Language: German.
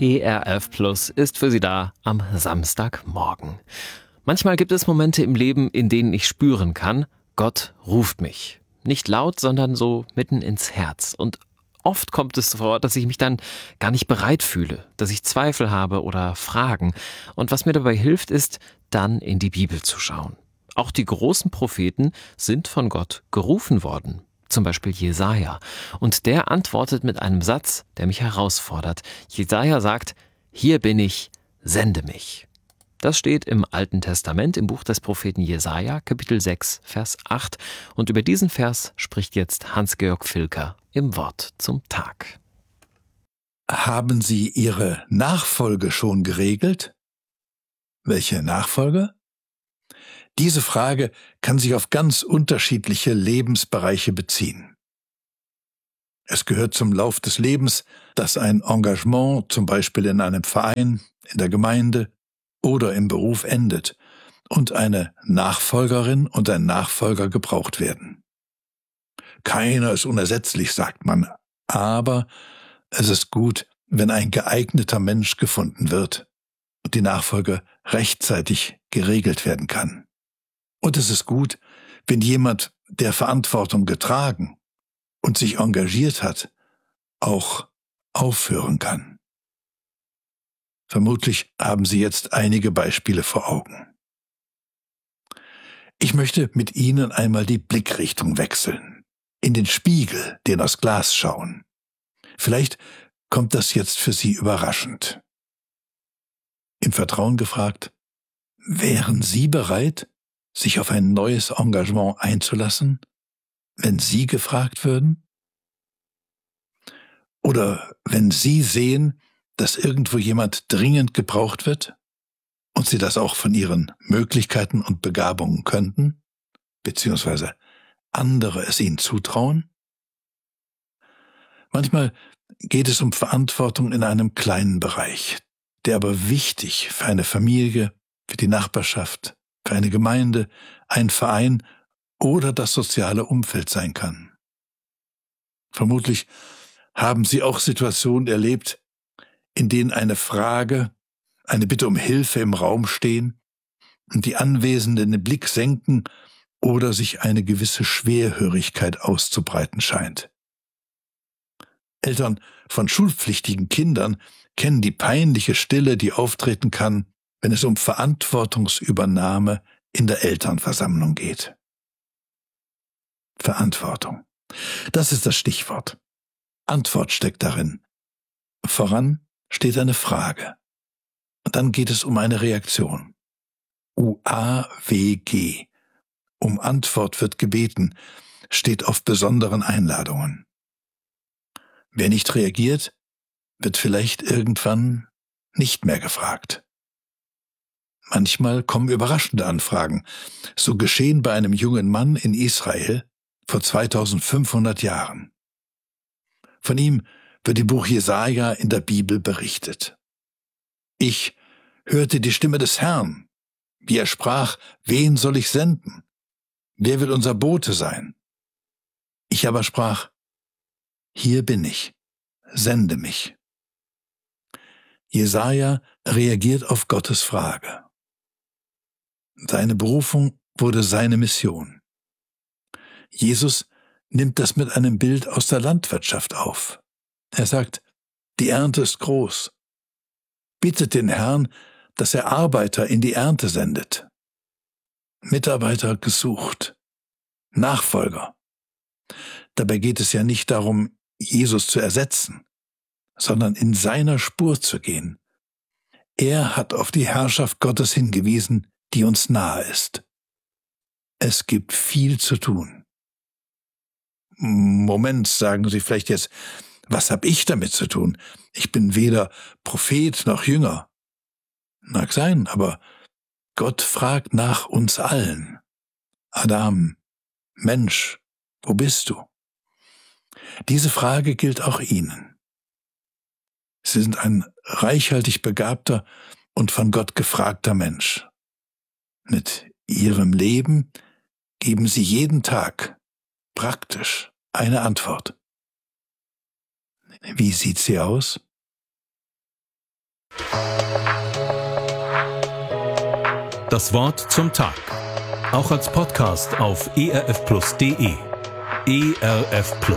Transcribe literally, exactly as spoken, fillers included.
E R F Plus ist für Sie da am Samstagmorgen. Manchmal gibt es Momente im Leben, in denen ich spüren kann, Gott ruft mich. Nicht laut, sondern so mitten ins Herz. Und oft kommt es vor, dass ich mich dann gar nicht bereit fühle, dass ich Zweifel habe oder Fragen. Und was mir dabei hilft, ist, dann in die Bibel zu schauen. Auch die großen Propheten sind von Gott gerufen worden. Zum Beispiel Jesaja. Und der antwortet mit einem Satz, der mich herausfordert. Jesaja sagt, hier bin ich, sende mich. Das steht im Alten Testament, im Buch des Propheten Jesaja, Kapitel sechs, Vers acht. Und über diesen Vers spricht jetzt Hans-Georg Filker im Wort zum Tag. Haben Sie Ihre Nachfolge schon geregelt? Welche Nachfolge? Diese Frage kann sich auf ganz unterschiedliche Lebensbereiche beziehen. Es gehört zum Lauf des Lebens, dass ein Engagement, zum Beispiel in einem Verein, in der Gemeinde oder im Beruf endet und eine Nachfolgerin und ein Nachfolger gebraucht werden. Keiner ist unersetzlich, sagt man, aber es ist gut, wenn ein geeigneter Mensch gefunden wird und die Nachfolge rechtzeitig geregelt werden kann. Und es ist gut, wenn jemand, der Verantwortung getragen und sich engagiert hat, auch aufhören kann. Vermutlich haben Sie jetzt einige Beispiele vor Augen. Ich möchte mit Ihnen einmal die Blickrichtung wechseln, in den Spiegel, den aus Glas schauen. Vielleicht kommt das jetzt für Sie überraschend. Im Vertrauen gefragt, wären Sie bereit, sich auf ein neues Engagement einzulassen, wenn Sie gefragt würden? Oder wenn Sie sehen, dass irgendwo jemand dringend gebraucht wird und Sie das auch von Ihren Möglichkeiten und Begabungen könnten, beziehungsweise andere es Ihnen zutrauen? Manchmal geht es um Verantwortung in einem kleinen Bereich, der aber wichtig für eine Familie, für die Nachbarschaft, für eine Gemeinde, ein Verein oder das soziale Umfeld sein kann. Vermutlich haben Sie auch Situationen erlebt, in denen eine Frage, eine Bitte um Hilfe im Raum stehen und die Anwesenden den Blick senken oder sich eine gewisse Schwerhörigkeit auszubreiten scheint. Eltern von schulpflichtigen Kindern kennen die peinliche Stille, die auftreten kann, wenn es um Verantwortungsübernahme in der Elternversammlung geht. Verantwortung. Das ist das Stichwort. Antwort steckt darin. Voran steht eine Frage. Und dann geht es um eine Reaktion. U A W G. Um Antwort wird gebeten, steht auf besonderen Einladungen. Wer nicht reagiert, wird vielleicht irgendwann nicht mehr gefragt. Manchmal kommen überraschende Anfragen. So geschehen bei einem jungen Mann in Israel vor zweitausendfünfhundert Jahren. Von ihm wird im Buch Jesaja in der Bibel berichtet. Ich hörte die Stimme des Herrn, wie er sprach, wen soll ich senden? Wer will unser Bote sein? Ich aber sprach, hier bin ich, sende mich. Jesaja reagiert auf Gottes Frage. Seine Berufung wurde seine Mission. Jesus nimmt das mit einem Bild aus der Landwirtschaft auf. Er sagt, die Ernte ist groß. Bittet den Herrn, dass er Arbeiter in die Ernte sendet. Mitarbeiter gesucht. Nachfolger. Dabei geht es ja nicht darum, Jesus zu ersetzen, sondern in seiner Spur zu gehen. Er hat auf die Herrschaft Gottes hingewiesen, die uns nahe ist. Es gibt viel zu tun. Moment, sagen Sie vielleicht jetzt, was habe ich damit zu tun? Ich bin weder Prophet noch Jünger. Mag sein, aber Gott fragt nach uns allen. Adam, Mensch, wo bist du? Diese Frage gilt auch Ihnen. Sie sind ein reichhaltig begabter und von Gott gefragter Mensch. Mit Ihrem Leben geben Sie jeden Tag praktisch eine Antwort. Wie sieht sie aus? Das Wort zum Tag. Auch als Podcast auf erfplus punkt de. E R F Plus.